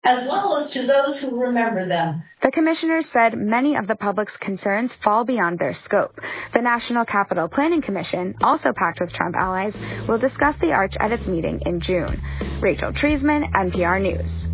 as well as to those who remember them. The commissioners said many of the public's concerns fall beyond their scope. The National Capital Planning Commission, also packed with Trump allies, will discuss the arch at its meeting in June. Rachel Treisman, NPR News.